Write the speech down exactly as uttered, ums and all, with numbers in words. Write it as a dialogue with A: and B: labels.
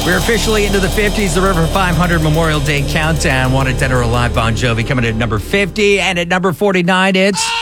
A: We're officially into the fifties, the River five hundred Memorial Day Countdown. Wanted Dead or Alive, Bon Jovi coming in at number fifty. And at number forty-nine, it's...